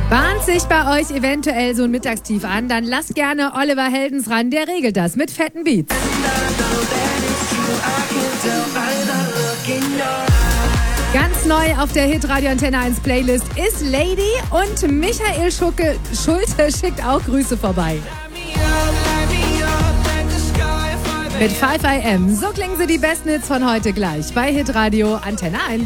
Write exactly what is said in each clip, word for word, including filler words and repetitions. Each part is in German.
Bahnt sich bei euch eventuell so ein Mittagstief an, dann lasst gerne Oliver Heldens ran, der regelt das mit fetten Beats. Ganz neu auf der Hitradio Antenne eins Playlist ist Lady und Michael Schucke, Schulte schickt auch Grüße vorbei. Mit fünf I M, so klingen sie die besten Hits von heute gleich bei Hitradio Antenne eins.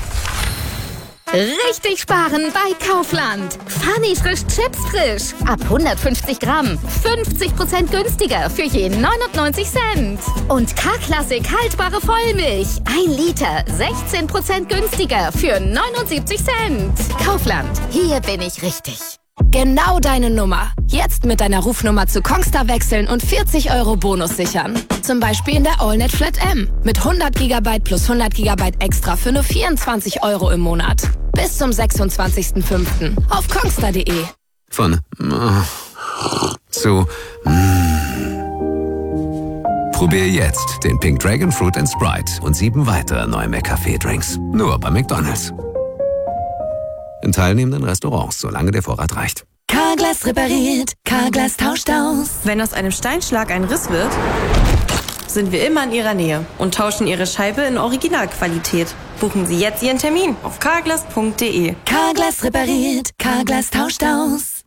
Richtig sparen bei Kaufland. Funny frisch Chips frisch. Ab hundertfünfzig Gramm. fünfzig Prozent günstiger für je neunundneunzig Cent. Und K-Klassik haltbare Vollmilch. ein Liter. sechzehn Prozent günstiger für neunundsiebzig Cent. Kaufland. Hier bin ich richtig. Genau deine Nummer. Jetzt mit deiner Rufnummer zu Kongstar wechseln und vierzig Euro Bonus sichern. Zum Beispiel in der AllNet Flat M. Mit hundert Gigabyte plus hundert Gigabyte extra für nur vierundzwanzig Euro im Monat. Bis zum sechsundzwanzigsten fünften auf kongstar punkt de. Von äh, zu mm. Probier jetzt den Pink Dragon Fruit and Sprite und sieben weitere neue McCafé-Drinks. Nur bei McDonald's. In teilnehmenden Restaurants, solange der Vorrat reicht. Carglass repariert, Carglass tauscht aus. Wenn aus einem Steinschlag ein Riss wird, sind wir immer in Ihrer Nähe und tauschen Ihre Scheibe in Originalqualität. Buchen Sie jetzt Ihren Termin auf carglass punkt de. Carglass repariert, Carglass tauscht aus.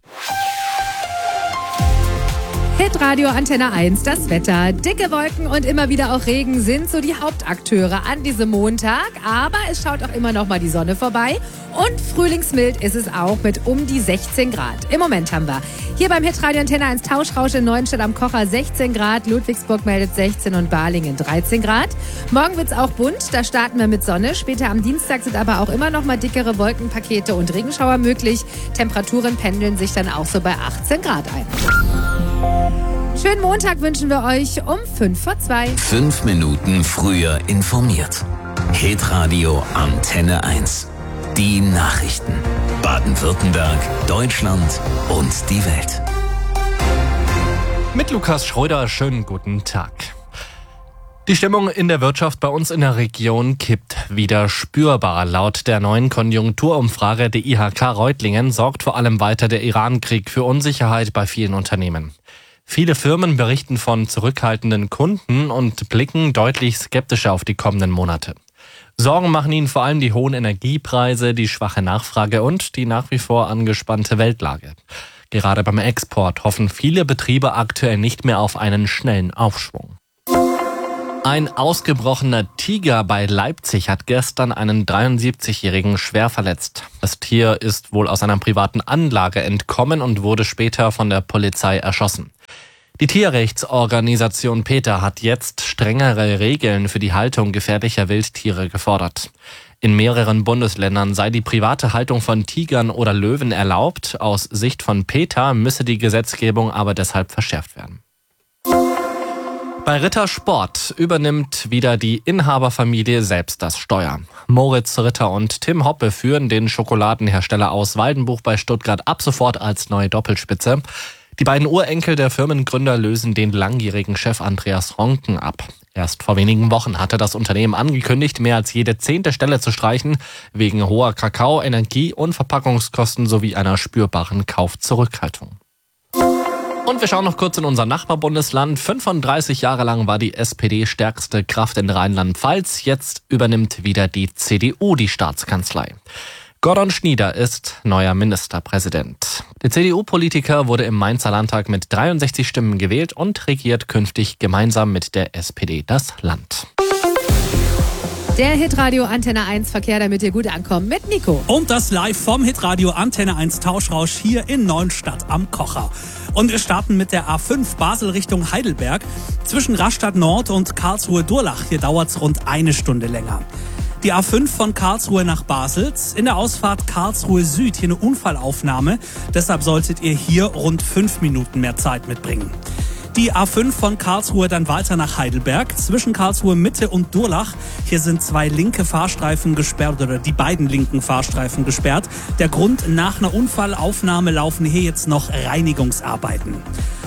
Hitradio Antenne eins, das Wetter. Dicke Wolken und immer wieder auch Regen sind so die Hauptakteure an diesem Montag. Aber es schaut auch immer noch mal die Sonne vorbei. Und frühlingsmild ist es auch mit um die sechzehn Grad. Im Moment haben wir hier beim Hitradio Antenne eins Tauschrausch in Neuenstadt am Kocher sechzehn Grad. Ludwigsburg meldet sechzehn und Balingen dreizehn Grad. Morgen wird's auch bunt, da starten wir mit Sonne. Später am Dienstag sind aber auch immer noch mal dickere Wolkenpakete und Regenschauer möglich. Temperaturen pendeln sich dann auch so bei achtzehn Grad ein. Schönen Montag wünschen wir euch um fünf vor zwei. Fünf Minuten früher informiert. Hitradio Antenne eins. Die Nachrichten. Baden-Württemberg, Deutschland und die Welt. Mit Lukas Schröder, schönen guten Tag. Die Stimmung in der Wirtschaft bei uns in der Region kippt wieder spürbar. Laut der neuen Konjunkturumfrage der I H K Reutlingen sorgt vor allem weiter der Iran-Krieg für Unsicherheit bei vielen Unternehmen. Viele Firmen berichten von zurückhaltenden Kunden und blicken deutlich skeptischer auf die kommenden Monate. Sorgen machen ihnen vor allem die hohen Energiepreise, die schwache Nachfrage und die nach wie vor angespannte Weltlage. Gerade beim Export hoffen viele Betriebe aktuell nicht mehr auf einen schnellen Aufschwung. Ein ausgebrochener Tiger bei Leipzig hat gestern einen dreiundsiebzigjährigen schwer verletzt. Das Tier ist wohl aus einer privaten Anlage entkommen und wurde später von der Polizei erschossen. Die Tierrechtsorganisation PETA hat jetzt strengere Regeln für die Haltung gefährlicher Wildtiere gefordert. In mehreren Bundesländern sei die private Haltung von Tigern oder Löwen erlaubt. Aus Sicht von PETA müsse die Gesetzgebung aber deshalb verschärft werden. Bei Ritter Sport übernimmt wieder die Inhaberfamilie selbst das Steuer. Moritz Ritter und Tim Hoppe führen den Schokoladenhersteller aus Waldenbuch bei Stuttgart ab sofort als neue Doppelspitze. Die beiden Urenkel der Firmengründer lösen den langjährigen Chef Andreas Ronken ab. Erst vor wenigen Wochen hatte das Unternehmen angekündigt, mehr als jede zehnte Stelle zu streichen, wegen hoher Kakao-, Energie- und Verpackungskosten sowie einer spürbaren Kaufzurückhaltung. Und wir schauen noch kurz in unser Nachbarbundesland. fünfunddreißig Jahre lang war die S P D stärkste Kraft in Rheinland-Pfalz. Jetzt übernimmt wieder die C D U die Staatskanzlei. Gordon Schnieder ist neuer Ministerpräsident. Der C D U-Politiker wurde im Mainzer Landtag mit dreiundsechzig Stimmen gewählt und regiert künftig gemeinsam mit der S P D das Land. Der Hitradio Antenne eins Verkehr, damit ihr gut ankommt, mit Nico. Und das live vom Hitradio Antenne eins Tauschrausch hier in Neuenstadt am Kocher. Und wir starten mit der A fünf Basel Richtung Heidelberg. Zwischen Rastatt Nord und Karlsruhe-Durlach. Hier dauert's rund eine Stunde länger. Die A fünf von Karlsruhe nach Basel. In der Ausfahrt Karlsruhe Süd hier eine Unfallaufnahme. Deshalb solltet ihr hier rund fünf Minuten mehr Zeit mitbringen. Die A fünf von Karlsruhe dann weiter nach Heidelberg. Zwischen Karlsruhe Mitte und Durlach. Hier sind zwei linke Fahrstreifen gesperrt oder die beiden linken Fahrstreifen gesperrt. Der Grund: nach einer Unfallaufnahme laufen hier jetzt noch Reinigungsarbeiten.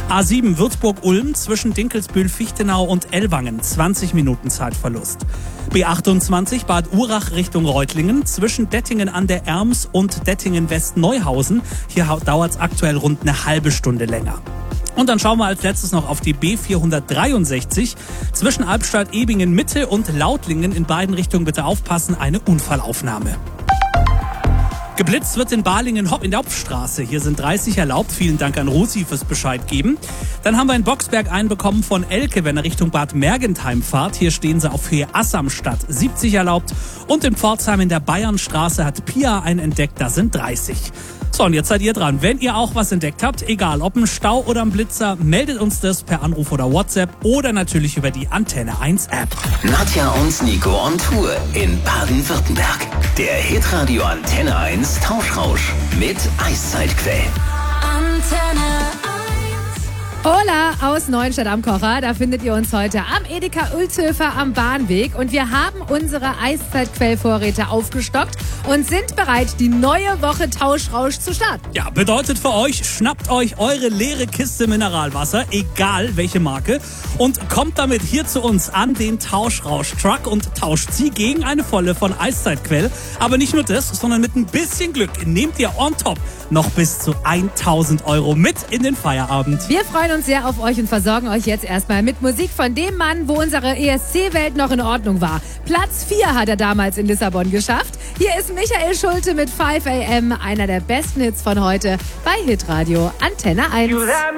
A sieben Würzburg-Ulm zwischen Dinkelsbühl-Fichtenau und Ellwangen, zwanzig Minuten Zeitverlust. B achtundzwanzig Bad Urach Richtung Reutlingen zwischen Dettingen an der Erms und Dettingen-West-Neuhausen. Hier dauert es aktuell rund eine halbe Stunde länger. Und dann schauen wir als letztes noch auf die B vierhundertdreiundsechzig zwischen Albstadt-Ebingen-Mitte und Lautlingen. In beiden Richtungen bitte aufpassen, eine Unfallaufnahme. Geblitzt wird in Balingen in der Hopfstraße. Hier sind dreißig erlaubt. Vielen Dank an Rosi fürs Bescheid geben. Dann haben wir in Boxberg einen bekommen von Elke, wenn er Richtung Bad Mergentheim fahrt. Hier stehen sie auf Höhe Assamstadt. siebzig erlaubt. Und in Pforzheim in der Bayernstraße hat Pia einen entdeckt. Da sind dreißig. So, und jetzt seid ihr dran. Wenn ihr auch was entdeckt habt, egal ob ein Stau oder ein Blitzer, meldet uns das per Anruf oder WhatsApp oder natürlich über die Antenne eins App. Nadja und Nico on Tour in Baden-Württemberg. Der Hitradio Antenne eins Tauschrausch mit Eiszeitquell. Antenne Hola aus Neuenstadt am Kocher. Da findet ihr uns heute am Edeka Ulzhöfer am Bahnweg. Und wir haben unsere Eiszeitquellvorräte aufgestockt und sind bereit, die neue Woche Tauschrausch zu starten. Ja, bedeutet für euch, schnappt euch eure leere Kiste Mineralwasser, egal welche Marke, und kommt damit hier zu uns an den Tauschrausch-Truck und tauscht sie gegen eine volle von Eiszeitquell. Aber nicht nur das, sondern mit ein bisschen Glück nehmt ihr on top noch bis zu tausend Euro mit in den Feierabend. Wir freuen uns sehr auf euch und versorgen euch jetzt erstmal mit Musik von dem Mann, wo unsere E S C-Welt noch in Ordnung war. Platz vier hat er damals in Lissabon geschafft. Hier ist Michael Schulte mit five a m, einer der besten Hits von heute bei Hitradio Antenne eins.